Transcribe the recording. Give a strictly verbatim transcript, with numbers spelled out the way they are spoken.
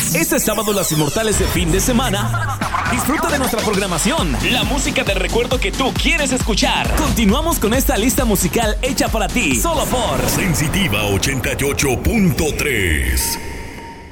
Este sábado Las Inmortales de fin de semana. Disfruta de nuestra programación, la música de recuerdo que tú quieres escuchar. Continuamos con esta lista musical hecha para ti, solo por Sensitiva ochenta y ocho punto tres.